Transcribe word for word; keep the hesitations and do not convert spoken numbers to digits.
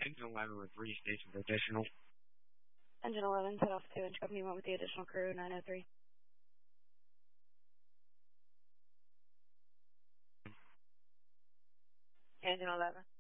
Engine eleven with three stations additional. Engine eleven, set off two inch company one with the additional crew, nine oh three. Engine eleven.